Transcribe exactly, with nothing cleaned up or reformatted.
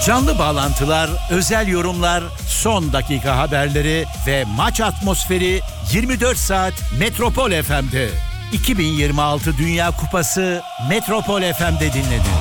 Canlı bağlantılar, özel yorumlar, son dakika haberleri ve maç atmosferi yirmi dört saat Metropol F M'de. iki bin yirmi altı Dünya Kupası Metropol F M'de dinledin.